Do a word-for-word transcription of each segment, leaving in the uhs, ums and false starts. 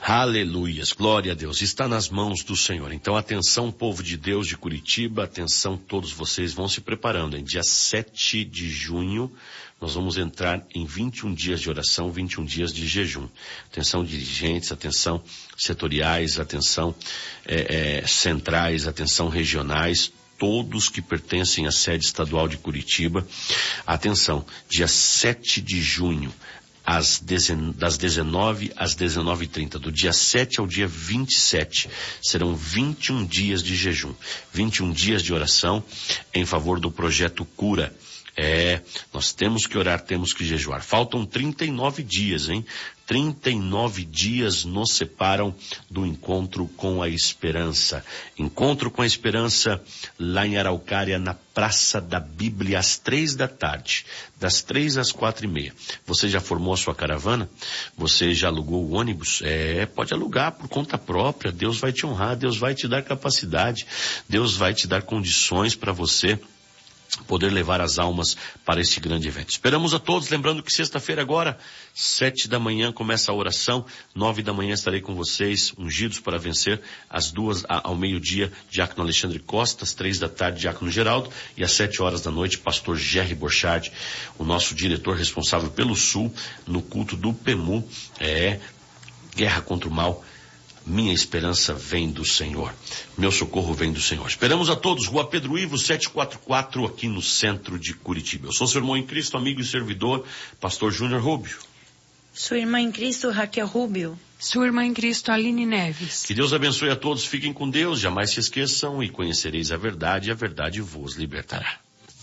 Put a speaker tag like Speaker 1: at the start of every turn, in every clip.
Speaker 1: Aleluias, glória a Deus, está nas mãos do Senhor. Então atenção, povo de Deus de Curitiba, atenção, todos vocês vão se preparando. Em dia sete de junho, nós vamos entrar em vinte e um dias de oração, vinte e um dias de jejum. Atenção dirigentes, atenção setoriais, atenção é, é, centrais, atenção regionais, todos que pertencem à sede estadual de Curitiba. Atenção, dia sete de junho, Às dezen, das dezenove às dezenove e trinta, do dia sete ao dia vinte e sete, serão vinte e um dias de jejum, vinte e um dias de oração em favor do projeto Cura. É, nós temos que orar, temos que jejuar. Faltam trinta e nove dias, hein? trinta e nove dias nos separam do encontro com a esperança. Encontro com a esperança lá em Araucária, na Praça da Bíblia, às três da tarde, das três às quatro e meia. Você já formou a sua caravana? Você já alugou o ônibus? É, pode alugar por conta própria. Deus vai te honrar, Deus vai te dar capacidade, Deus vai te dar condições para você poder levar as almas para este grande evento. Esperamos a todos, lembrando que sexta-feira agora, sete da manhã, começa a oração, nove da manhã estarei com vocês, ungidos para vencer, às duas, ao meio-dia, Diácono Alexandre Costa, às três da tarde, Diácono Geraldo, e às sete horas da noite, Pastor Jerry Borchardt, o nosso diretor responsável pelo Sul, no culto do P E M U, é Guerra contra o Mal. Minha esperança vem do Senhor. Meu socorro vem do Senhor. Esperamos a todos. Rua Pedro Ivo, setecentos e quarenta e quatro, aqui no centro de Curitiba. Eu sou seu irmão em Cristo, amigo e servidor, Pastor Júnior Rubio.
Speaker 2: Sua irmã em Cristo, Raquel Rubio.
Speaker 3: Sua irmã em Cristo, Aline Neves.
Speaker 1: Que Deus abençoe a todos. Fiquem com Deus. Jamais se esqueçam e conhecereis a verdade. E a verdade vos libertará.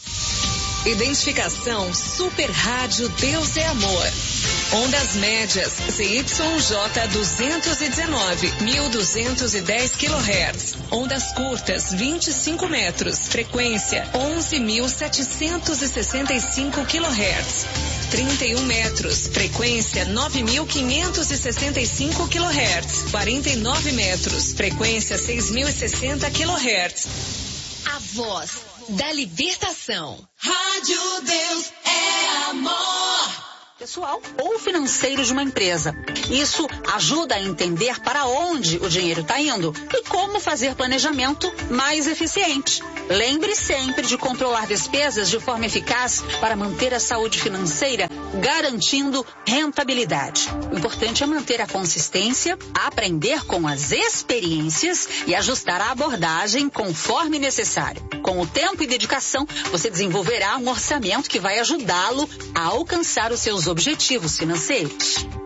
Speaker 4: Identificação Super Rádio Deus é Amor. Ondas médias C Y J duzentos e dezenove, mil duzentos e dez quilohertz. Ondas curtas vinte e cinco metros. Frequência onze mil setecentos e sessenta e cinco quilohertz. trinta e um metros. Frequência nove mil quinhentos e sessenta e cinco quilohertz. quarenta e nove metros. Frequência seis mil e sessenta quilohertz.
Speaker 5: A voz da libertação.
Speaker 6: Rádio Deus é Amor.
Speaker 7: Pessoal ou financeiro de uma empresa. Isso ajuda a entender para onde o dinheiro está indo e como fazer planejamento mais eficiente. Lembre sempre de controlar despesas de forma eficaz para manter a saúde financeira, garantindo rentabilidade. O importante é manter a consistência, aprender com as experiências e ajustar a abordagem conforme necessário. Com o tempo e dedicação, você desenvolverá um orçamento que vai ajudá-lo a alcançar os seus objetivos financeiros.